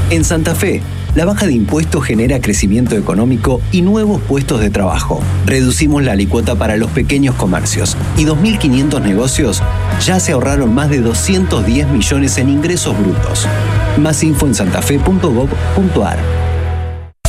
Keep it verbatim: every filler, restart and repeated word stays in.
En Santa Fe, la baja de impuestos genera crecimiento económico y nuevos puestos de trabajo. Reducimos la alícuota para los pequeños comercios y dos mil quinientos negocios ya se ahorraron más de doscientos diez millones en ingresos brutos. Más info en santafe punto gob punto ar.